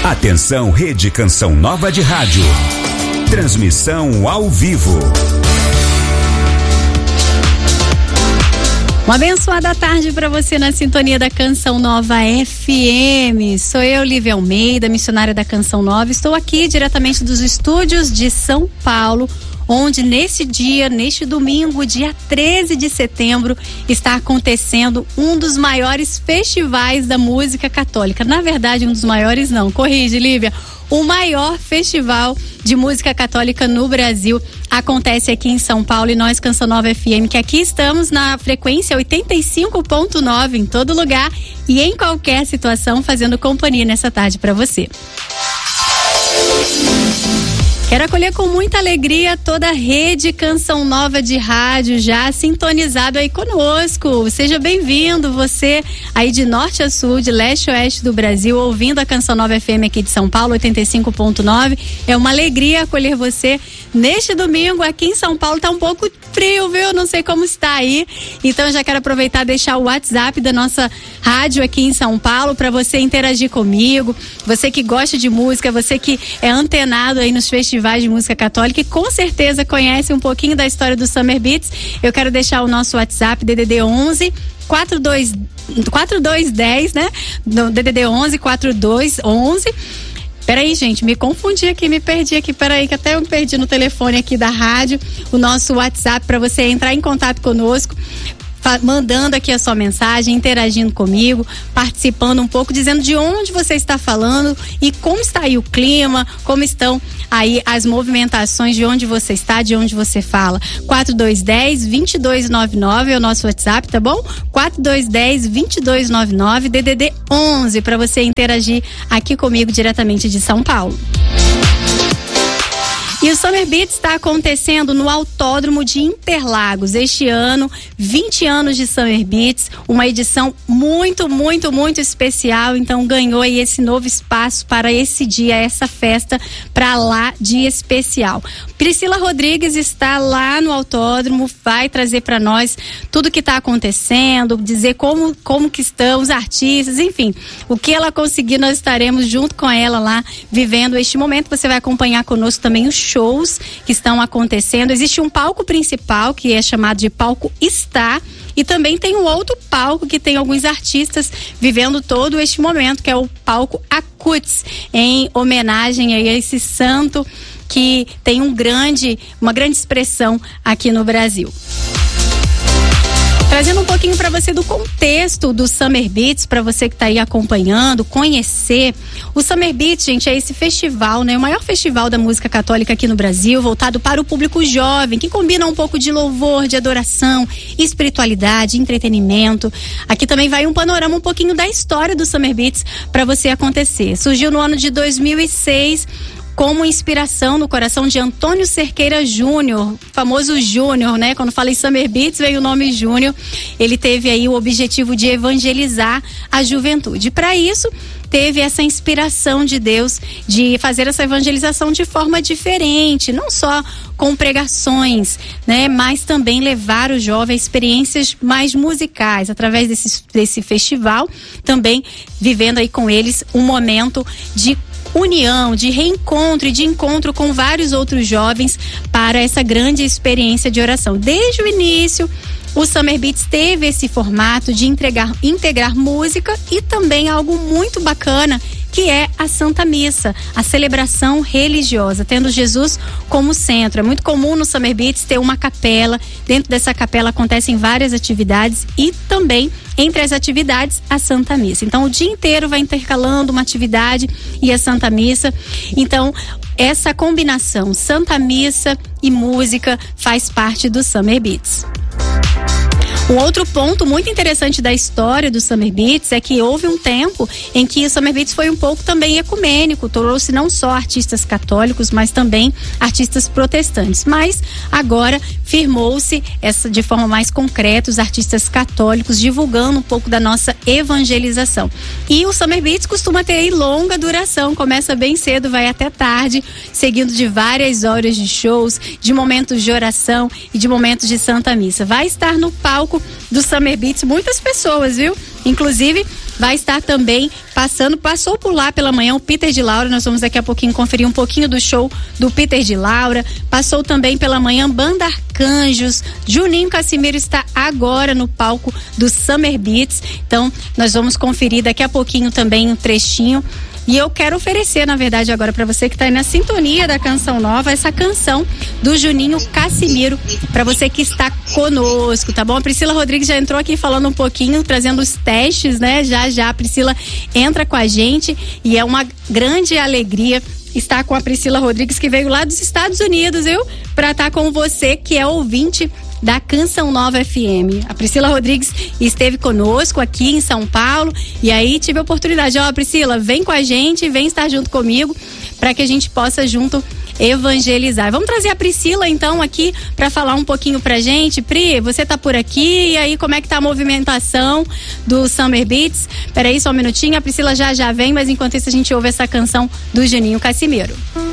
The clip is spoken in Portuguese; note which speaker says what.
Speaker 1: Atenção, Rede Canção Nova de Rádio. Transmissão ao vivo.
Speaker 2: Uma abençoada tarde para você na sintonia da Canção Nova FM. Sou eu, Lívia Almeida, missionária da Canção Nova. Estou aqui diretamente dos estúdios de São Paulo, onde neste domingo, dia 13 de setembro, está acontecendo um dos maiores festivais da música católica. Na verdade, um dos maiores não, corrige, Lívia. O maior festival de música católica no Brasil acontece aqui em São Paulo, e nós, Canção Nova FM, que aqui estamos na frequência 85.9 em todo lugar e em qualquer situação, fazendo companhia nessa tarde para você. Quero acolher com muita alegria toda a rede Canção Nova de Rádio, já sintonizado aí conosco. Seja bem-vindo, você aí de norte a sul, de leste a oeste do Brasil, ouvindo a Canção Nova FM aqui de São Paulo, 85.9. É uma alegria acolher você neste domingo. Aqui em São Paulo tá um pouco frio, viu? Não sei como está aí. Então já quero aproveitar e deixar o WhatsApp da nossa rádio aqui em São Paulo para você interagir comigo. Você que gosta de música, você que é antenado aí nos festivais de música católica e com certeza conhece um pouquinho da história do Summer Beats. Eu quero deixar o nosso WhatsApp, DDD 11 4210, né? No DDD 11 4211. Peraí, gente, me confundi aqui, me perdi aqui, peraí, que até eu me perdi no telefone aqui da rádio, o nosso WhatsApp para você entrar em contato conosco, mandando aqui a sua mensagem, interagindo comigo, participando um pouco, dizendo de onde você está falando e como está aí o clima, como estão aí as movimentações de onde você está, de onde você fala. 4210-2299 é o nosso WhatsApp, tá bom? 4210-2299, DDD 11, para você interagir aqui comigo diretamente de São Paulo. E o Summer Beats está acontecendo no Autódromo de Interlagos. Este ano, 20 anos de Summer Beats, uma edição muito, muito, muito especial. Então ganhou aí esse novo espaço para esse dia, essa festa para lá de especial. Priscila Rodrigues está lá no autódromo, vai trazer para nós tudo que está acontecendo, dizer como que estão os artistas, enfim, o que ela conseguir, nós estaremos junto com ela lá, vivendo este momento. Você vai acompanhar conosco também os shows que estão acontecendo. Existe um palco principal que é chamado de Palco Está, e também tem um outro palco que tem alguns artistas vivendo todo este momento, que é o Palco Acutis, em homenagem a esse santo que tem uma grande expressão aqui no Brasil. Trazendo um pouquinho para você do contexto do Summer Beats, para você que está aí acompanhando, conhecer. O Summer Beats, gente, é esse festival, né? O maior festival da música católica aqui no Brasil, voltado para o público jovem, que combina um pouco de louvor, de adoração, espiritualidade, entretenimento. Aqui também vai um panorama um pouquinho da história do Summer Beats para você acontecer. Surgiu no ano de 2006, como inspiração no coração de Antônio Cerqueira Júnior, famoso Júnior, né? Quando fala em Summer Beats, veio o nome Júnior. Ele teve aí o objetivo de evangelizar a juventude. Para isso, teve essa inspiração de Deus de fazer essa evangelização de forma diferente, não só com pregações, né? Mas também levar o jovem a experiências mais musicais, através desse festival, também vivendo aí com eles um momento de união, de reencontro e de encontro com vários outros jovens para essa grande experiência de oração. Desde o início, o Summer Beats teve esse formato de integrar música e também algo muito bacana, que é a Santa Missa, a celebração religiosa, tendo Jesus como centro. É muito comum no Summer Beats ter uma capela. Dentro dessa capela acontecem várias atividades e também, entre as atividades, a Santa Missa. Então, o dia inteiro vai intercalando uma atividade e a Santa Missa. Então, essa combinação Santa Missa e música faz parte do Summer Beats. Um outro ponto muito interessante da história do Summer Beats é que houve um tempo em que o Summer Beats foi um pouco também ecumênico, trouxe não só artistas católicos, mas também artistas protestantes. Mas agora firmou-se de forma mais concreta os artistas católicos, divulgando um pouco da nossa evangelização. E o Summer Beats costuma ter aí longa duração, começa bem cedo, vai até tarde, seguindo de várias horas de shows, de momentos de oração e de momentos de Santa Missa. Vai estar no palco do Summer Beats muitas pessoas, viu? Inclusive vai estar também passou por lá pela manhã o Peter de Laura, nós vamos daqui a pouquinho conferir um pouquinho do show do Peter de Laura. Passou também pela manhã Banda Arcanjos, Juninho Casimiro está agora no palco do Summer Beats, então nós vamos conferir daqui a pouquinho também um trechinho. E eu quero oferecer, na verdade, agora para você que está aí na sintonia da Canção Nova, essa canção do Juninho Casimiro, para você que está conosco, tá bom? A Priscila Rodrigues já entrou aqui falando um pouquinho, trazendo os testes, né? Já a Priscila entra com a gente e é uma grande alegria estar com a Priscila Rodrigues, que veio lá dos Estados Unidos, viu? Para estar com você, que é ouvinte da Canção Nova FM. A Priscila Rodrigues esteve conosco aqui em São Paulo e aí tive a oportunidade, Priscila, vem com a gente, vem estar junto comigo para que a gente possa junto evangelizar. Vamos trazer a Priscila então aqui para falar um pouquinho pra gente. Pri, você tá por aqui, e aí como é que tá a movimentação do Summer Beats? Peraí só um minutinho, a Priscila já vem, mas enquanto isso a gente ouve essa canção do Juninho Casimiro.